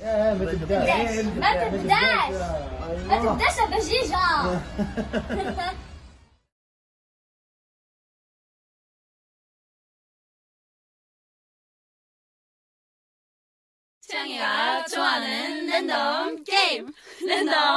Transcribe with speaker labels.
Speaker 1: ما تبداش
Speaker 2: ما تبداش ما تبداش يا بجيجة.
Speaker 3: 채영이가 좋아하는 랜덤 게임 랜덤